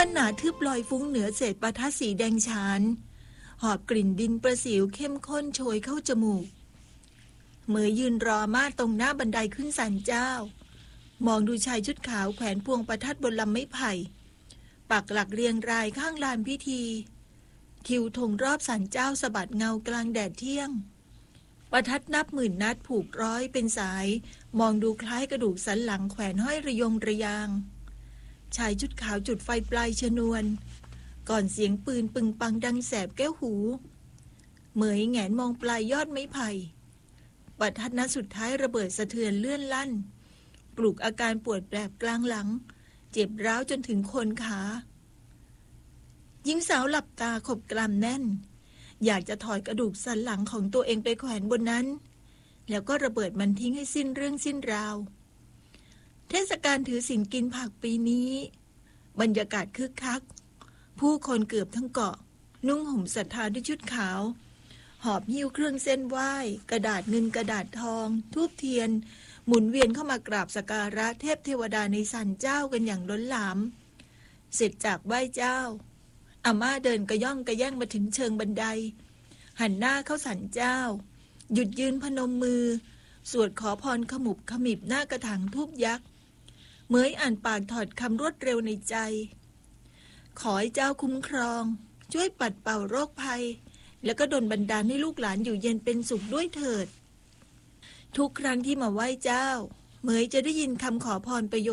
วันหนาทึบลอยฟุ้งเหนือเศษประทัดสีแดงฉานหอบกลิ่นดินประสิวเข้มข้นโชยเข้าจมูกเหมยยืนรอมาตรงหน้าบันไดขึ้นศาลเจ้ามองดูชายชุดขาวแขวนพวงประทัดบนลำไม้ไผ่ปักหลักเรียงรายข้างลานพิธีทิวธงรอบศาลเจ้าสะบัดเงากลางแดดเที่ยงประทัดนับหมื่นนัดผูกร้อยเป็นสายมองดูคล้ายกระดูกสันหลังแขวนห้อยระยงระยางชายชุดขาวจุดไฟปลายชนวนก่อนเสียงปืนปึงปังดังแสบแก้วหูเหมยแงนมองปลายยอดไม้ไผ่ประทัดนัดสุดท้ายระเบิดสะเทือนเลื่อนลั่นปลุกอาการปวดแปลบกลางหลังเจ็บร้าวจนถึงโคนขาหญิงสาวหลับตาขบกรามแน่นอยากจะถอดกระดูกสันหลังของตัวเองไปแขวนบนนั้นแล้วก็ระเบิดมันทิ้งให้สิ้นเรื่องสิ้นราวเทศกาลถือศีลกินผักปีนี้บรรยากาศคึกคักผู้คนเกือบทั้งเกาะนุ่งห่มศรัทธาด้วยชุดขาวหอบหิ้วเครื่องเส้นไหว้กระดาษเงินกระดาษทองธูปเทียนหมุนเวียนเข้ามากราบสักการะเทพเทวดาในศาลเจ้ากันอย่างล้นหลามเสร็จจากไหว้เจ้าอาม่าเดินกระย่องกระแย่งมาถึงเชิงบันไดหันหน้าเข้าศาลเจ้าหยุดยืนพนมมือสวดขอพรขมุบขมิบหน้ากระถางทูปยักษ์เหมยอ่านปากถอดคำรวดเร็วในใจขอให้เจ้าคุ้มครองช่วยปัดเป่าโรคภัยแล้วก็ดลบันดาลให้ลูกหลานอยู่เย็นเป็นสุขด้วยเถิดทุกครั้งที่มาไหว้เจ้าเหมยจะได้ยินคำขอพรประโยชน์